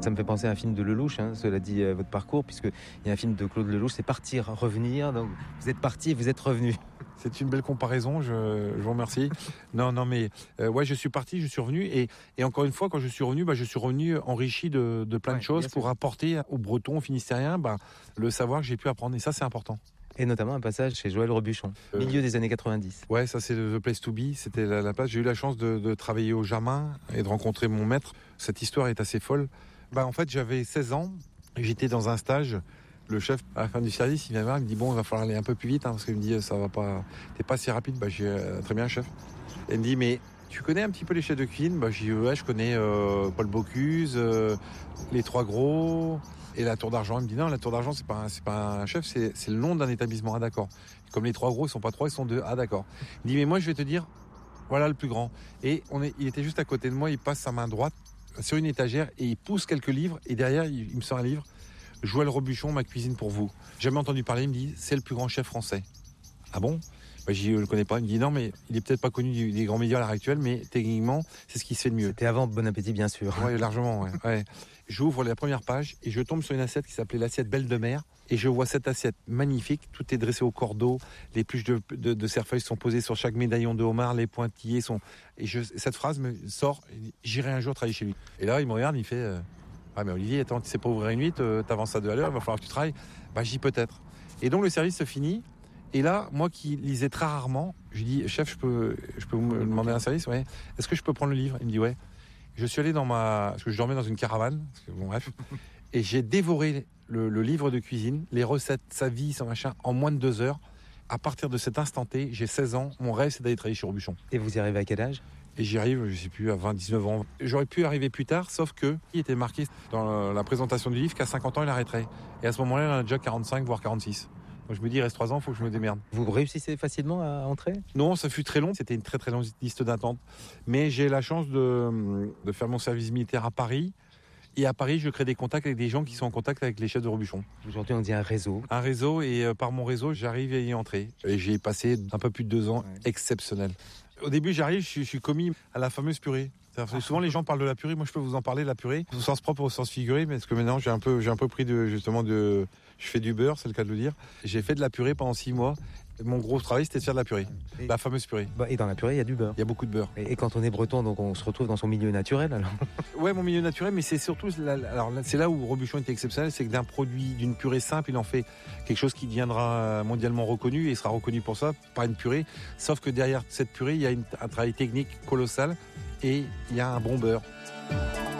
Ça me fait penser à un film de Lelouch, cela dit, votre parcours, puisqu'il y a un film de Claude Lelouch, c'est Partir, revenir. Donc vous êtes parti et vous êtes revenu. C'est une belle comparaison, je vous remercie. Non, mais ouais, je suis parti, je suis revenu. Et encore une fois, quand je suis revenu, je suis revenu enrichi de plein de choses pour apporter aux Bretons, aux Finistériens, le savoir que j'ai pu apprendre. Et ça, c'est important. Et notamment un passage chez Joël Robuchon, milieu des années 90. Ouais, ça c'est The Place to Be, c'était la place. J'ai eu la chance de travailler au Jamin et de rencontrer mon maître. Cette histoire est assez folle. En fait, j'avais 16 ans, j'étais dans un stage. Le chef, à la fin du service, il vient me voir, il me dit bon, il va falloir aller un peu plus vite, parce qu'il me dit ça va pas, t'es pas si rapide. J'ai très bien, chef. Et il me dit mais tu connais un petit peu les chefs de cuisine? J'ai dit ouais, je connais Paul Bocuse, les Trois Gros et la Tour d'Argent. Il me dit non, la Tour d'Argent c'est pas un chef, c'est le nom d'un établissement. Ah d'accord. Comme les Trois Gros, ils sont pas trois, ils sont deux. Ah d'accord. Il dit mais moi je vais te dire, voilà le plus grand. Et il était juste à côté de moi, il passe sa main droite sur une étagère et il pousse quelques livres et derrière il me sort un livre. Joël Robuchon, Ma cuisine pour vous. Jamais entendu parler, il me dit c'est le plus grand chef français. Ah bon? Je le connais pas. Il me dit non, mais il est peut-être pas connu des grands médias à l'heure actuelle, mais techniquement, c'est ce qui se fait de mieux. C'était avant Bon Appétit, bien sûr. Oui, largement, ouais. J'ouvre la première page et je tombe sur une assiette qui s'appelait l'assiette Belle de Mer. Et je vois cette assiette magnifique. Tout est dressé au cordeau. Les pluches de cerfeuil sont posées sur chaque médaillon de homard. Les pointillés sont... Et cette phrase me sort, j'irai un jour travailler chez lui. Et là, il me regarde, il fait... Ah mais Olivier, attends, tu sais pas ouvrir une huit, t'avances à 2 à l'heure, il va falloir que tu travailles. Je dis peut-être. Et donc le service se finit. Et là, moi qui lisais très rarement, je dis chef, je peux vous demander un service? Ouais. Est-ce que je peux prendre le livre? Il me dit ouais. Je suis allé parce que je dormais dans une caravane, bref, et j'ai dévoré le livre de cuisine, les recettes, sa vie, son machin, en moins de 2 heures. À partir de cet instant T, j'ai 16 ans, mon rêve c'est d'aller travailler chez Robuchon. Et vous y arrivez à quel âge? Et j'y arrive, je sais plus, à 20, 19 ans. J'aurais pu arriver plus tard, sauf que il était marqué dans la présentation du livre qu'à 50 ans, il arrêterait. Et à ce moment-là, il en a déjà 45, voire 46. Donc je me dis, il reste 3 ans, il faut que je me démerde. Vous réussissez facilement à entrer? Non, ça fut très long. C'était une très très longue liste d'attente. Mais j'ai la chance de faire mon service militaire à Paris. Et à Paris, je crée des contacts avec des gens qui sont en contact avec les chefs de Robuchon. Aujourd'hui, on dit un réseau. Un réseau, et par mon réseau, j'arrive à y entrer. Et j'ai passé un peu plus de 2 ans exceptionnels. Au début, j'arrive, je suis commis à la fameuse purée. Souvent, les gens parlent de la purée. Moi, je peux vous en parler de la purée, au sens propre, au sens figuré, parce que maintenant, j'ai un peu pris je fais du beurre, c'est le cas de le dire. J'ai fait de la purée pendant 6 mois. Mon gros travail, c'était de faire de la purée. La fameuse purée. Et dans la purée, il y a du beurre. Il y a beaucoup de beurre. Et quand on est breton, donc on se retrouve dans son milieu naturel, alors? Ouais, mon milieu naturel, mais c'est surtout, c'est là où Robuchon était exceptionnel, c'est que d'un produit, d'une purée simple, il en fait quelque chose qui deviendra mondialement reconnu, et sera reconnu pour ça, par une purée. Sauf que derrière cette purée, il y a un travail technique colossal, et il y a un bon beurre.